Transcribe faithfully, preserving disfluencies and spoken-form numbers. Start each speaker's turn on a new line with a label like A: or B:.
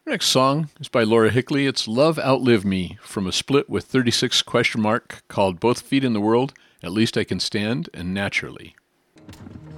A: Next song is by Laura Hickley. It's Love Outlive Me from a split with thirty-six question mark called Both Feet in the World, At Least I Can Stand, and Naturally.